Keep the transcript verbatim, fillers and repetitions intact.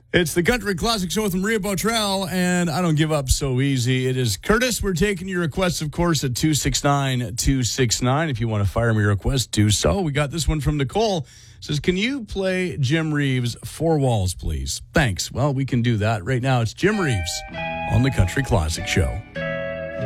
It's the Country Classic Show with Maria Botrell, and I don't give up so easy. It is Curtis. We're taking your requests, of course, at two six nine, two six nine. If you want to fire me a request, do so. We got this one from Nicole. It says, can you play Jim Reeves' Four Walls, please? Thanks. Well, we can do that. Right now, it's Jim Reeves on the Country Classic Show.